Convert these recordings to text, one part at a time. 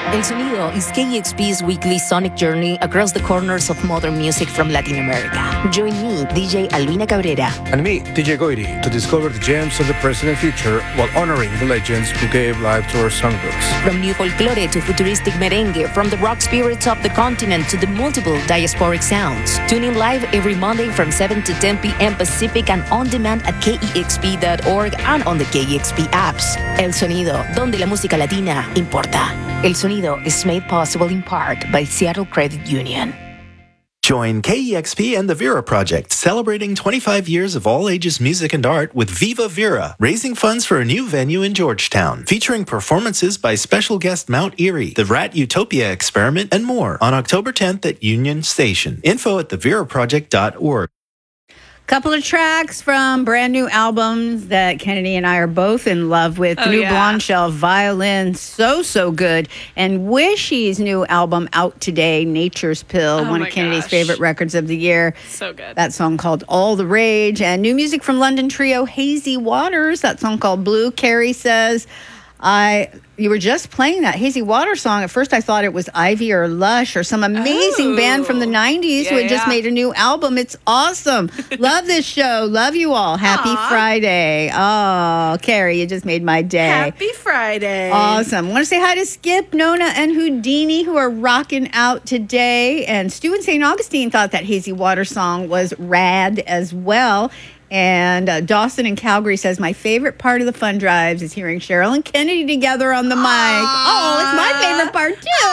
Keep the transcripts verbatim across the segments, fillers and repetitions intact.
El Sonido is K E X P's weekly sonic journey across the corners of modern music from Latin America. Join me, D J Albina Cabrera. And me, D J Goiri, to discover the gems of the present and future while honoring the legends who gave life to our songbooks. From new folklore to futuristic merengue, from the rock spirits of the continent to the multiple diasporic sounds. Tune in live every Monday from seven to ten p.m. Pacific and on demand at K E X P dot org and on the K E X P apps. El Sonido, donde la música latina importa. El Sonido is made possible in part by Seattle Credit Union. Join K E X P and the Vera Project, celebrating twenty-five years of all ages music and art with Viva Vera, raising funds for a new venue in Georgetown, featuring performances by special guest Mount Erie, the Rat Utopia Experiment, and more on October tenth at Union Station. Info at the vera project dot org. Couple of tracks from brand new albums that Kennedy and I are both in love with. Oh, The new yeah. Blonde Shell Violin, so, so good. And Wishy's new album out today, Nature's Pill, Oh one my of Kennedy's gosh. favorite records of the year. So good. That song called All the Rage. And new music from London trio Hazy Waters, that song called Blue. Carrie says, I... You were just playing that Hazy Water song. At first, I thought it was Ivy or Lush or some amazing Oh. band from the nineties who Yeah, had just yeah. made a new album. It's awesome. Love this show. Love you all. Happy Aw. Friday. Oh, Carrie, you just made my day. Happy Friday. Awesome. Want to say hi to Skip, Nona, and Houdini, who are rocking out today. And Stu in Saint Augustine thought that Hazy Water song was rad as well. And uh, Dawson in Calgary says, my favorite part of the fun drives is hearing Cheryl and Kennedy together on the mic. Oh, it's my favorite part,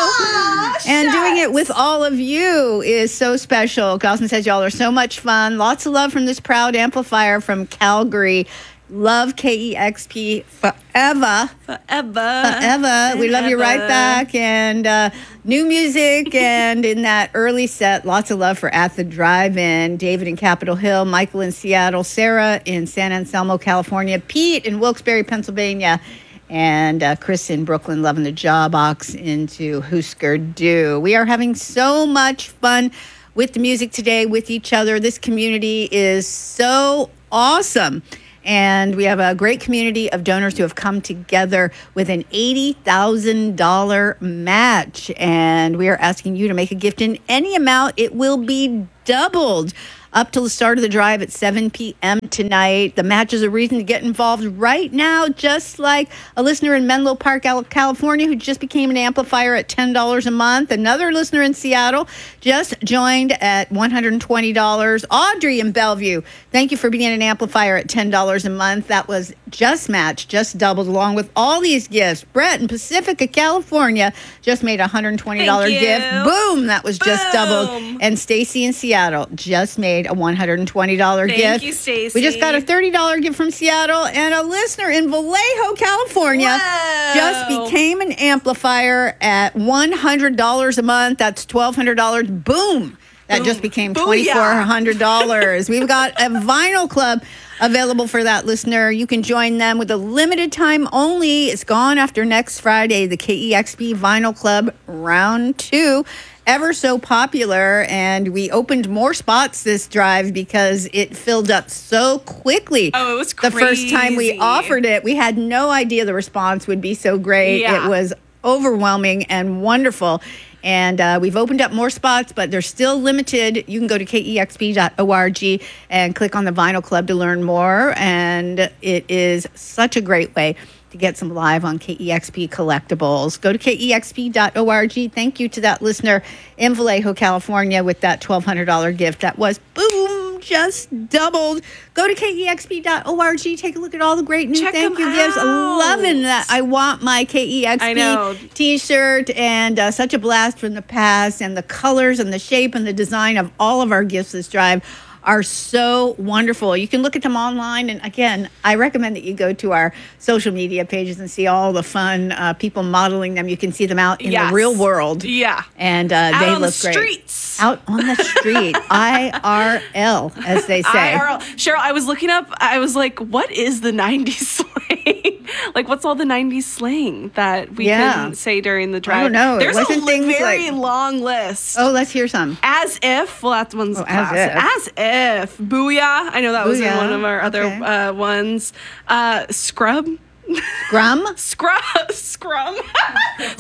too. And doing it with all of you is so special. Dawson says, y'all are so much fun. Lots of love from this proud amplifier from Calgary. Love K E X P forever. Forever. Forever. We love you right Forever. back. And uh, new music. And in that early set, lots of love for At the Drive-In. David in Capitol Hill, Michael in Seattle, Sarah in San Anselmo, California, Pete in Wilkes-Barre, Pennsylvania, and uh, Chris in Brooklyn, loving the jaw box into Husker Du. We are having so much fun with the music today, with each other. This community is so awesome. And we have a great community of donors who have come together with an eighty thousand dollars match. And we are asking you to make a gift in any amount. It will be doubled up till the start of the drive at seven p.m. tonight. The match is a reason to get involved right now, just like a listener in Menlo Park, California, who just became an amplifier at ten dollars a month. Another listener in Seattle just joined at one hundred twenty dollars. Audrey in Bellevue, thank you for being an amplifier at ten dollars a month. That was just matched, just doubled, along with all these gifts. Brett in Pacifica, California, just made a one hundred twenty dollars Thank you. gift. Boom, that was just Boom. doubled. And Stacy in Seattle just made a one hundred twenty dollars Thank gift. you, Stacy. We just got a thirty dollars gift from Seattle, and a listener in Vallejo, California, Whoa. just became an amplifier at one hundred dollars a month. That's twelve hundred dollars. Boom. That Boom. just became Booyah. twenty-four hundred dollars. We've got a vinyl club available for that listener. You can join them with a limited time only. It's gone after next Friday, the K E X P Vinyl Club Round two. Ever so popular, and we opened more spots this drive because it filled up so quickly. Oh, it was The first time we crazy. offered it, we had no idea the response would be so great. Yeah. It was overwhelming and wonderful. And uh, we've opened up more spots, but they're still limited. You can go to K E X P dot org and click on the Vinyl Club to learn more. And it is such a great way to get some live on K E X P collectibles. Go to K E X P dot org. Thank you to that listener in Vallejo, California, with that twelve hundred dollars gift. That was, boom, just doubled. Go to K E X P dot org. Take a look at all the great new Check thank you them gifts. out. Loving that. I want my K E X P I know. t-shirt, and uh, such a blast from the past. And the colors and the shape and the design of all of our gifts this drive are so wonderful. You can look at them online. And again, I recommend that you go to our social media pages and see all the fun uh, people modeling them. You can see them out in Yes. the real world. Yeah. And uh, Out they on the look great. streets. Out on the street. I R L, as they say. I R L. Cheryl, I was looking up, I was like, what is the nineties slang? Like, what's all the nineties slang that we Yeah. can say during the drive? don't know. It There's a wasn't li- things very like- long list. Oh, let's hear some. As if, well, that one's Oh, as classic. if. As if. Booyah. I know that was in Booyah. one of our other Okay. uh, ones. Uh, scrub. Scrum? Scrub. Scrum. Scrub.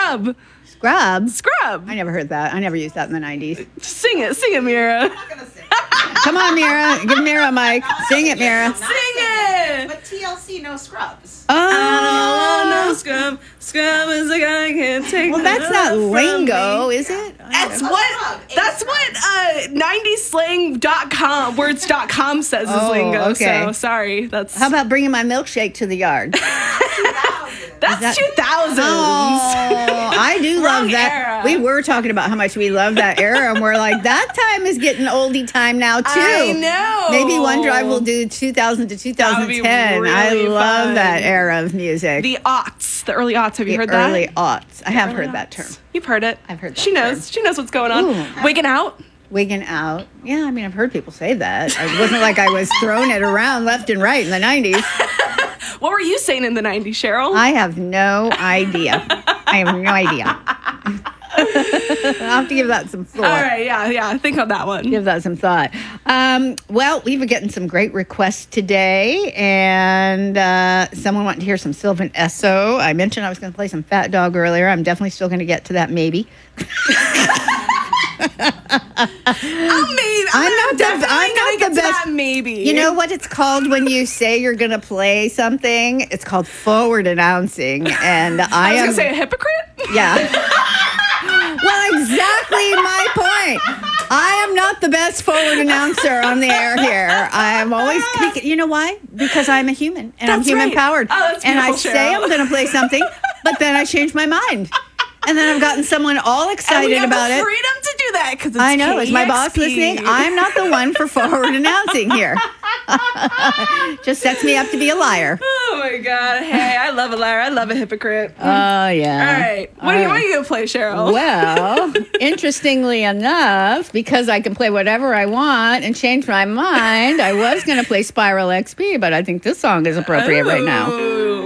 Scrub. Scrub. Scrub. I never heard that. I never used that in the nineties. Sing it. Sing it, Mira. Come on, Mira. Give Mira a mic. Sing it, Mira. Sing it. But T L C, no scrubs. Oh, no scrub. Scrub is a guy can't take. well, that's not from lingo, me. is it? That's what. That's what. Uh, nineties slang dot com words dot com says is Oh, lingo. okay. So sorry. That's. How about bringing my milkshake to the yard? that's that- two thousands. Oh, I do love Wrong that. era. We were talking about how much we love that era, and we're like, that time is getting oldie time now, too. I know. Maybe One Drive will do two thousand to That would be two thousand ten. I really love fun. that era of music. The aughts, the early aughts. Have you The heard that? early aughts. I have Early heard that aughts. term. You've heard it. I've heard that She knows. term. She knows what's going on. Ooh. Wigging out. Wigging out. Yeah, I mean, I've heard people say that. It wasn't like I was throwing it around left and right in the nineties. What were you saying in the nineties, Cheryl? I have no idea. I have no idea. I'll have to give that some thought. All right. Yeah. Yeah. Think on that one. Give that some thought. Um, well, we've been getting some great requests today, and uh, someone wanted to hear some Sylvan Esso. I mentioned I was going to play some Fat Dog earlier. I'm definitely still going to get to that maybe. I mean, I'm not the- definitely I'm not gonna the get to best- that maybe. You know what it's called when you say you're going to play something? It's called forward announcing, and I, I was am gonna say a hypocrite. yeah. Well, exactly my point. I am not the best forward announcer on the air here. I'm always, you know why? Because I'm a human and I'm That's human right. powered. Oh, that's and I beautiful, say Cheryl. I'm going to play something, but then I change my mind. And then I've gotten someone all And we excited have about the it. freedom to do that because I know. Is my boss listening? I'm not the one for forward announcing here. Just sets me up to be a liar. Oh my god! Hey, I love a liar. I love a hypocrite. Oh, yeah. All right. What are you? What are you gonna play, Cheryl? Well, interestingly enough, because I can play whatever I want and change my mind, I was going to play Spiral X P, but I think this song is appropriate right now. Ooh.